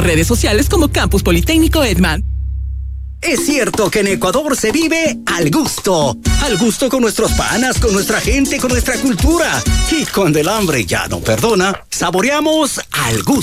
redes sociales como Campus Politécnico Edman. Es cierto que en Ecuador se vive al gusto. Al gusto con nuestros panas, con nuestra gente, con nuestra cultura. Y cuando el hambre ya no perdona, saboreamos al gusto.